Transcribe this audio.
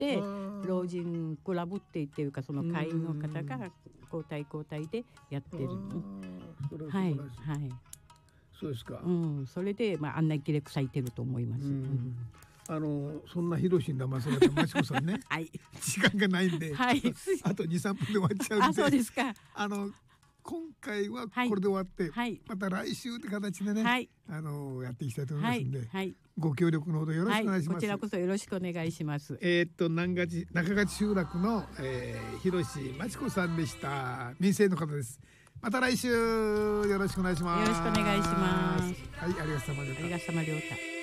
って老人クラブって言ってるかその会員の方が交代交代でやってる。はいはい。 そうですか。 それで案内記録されてると思います。 そんな広しに騙されたまちこさんね。 はい。 時間がないんで、 はい。 あと2、3分で終わっちゃうんで。 そうですか。 今回はこれで終わって、また来週って形でね、やっていきたいと思いますんで、ご協力のほどよろしくお願いします。 こちらこそよろしくお願いします。 中勝集落の広しまちこさんでした。民生の方です。また来週よろしくお願いします。 よろしくお願いします。 はい、ありがとうさまでした。 ありがとうさまでした。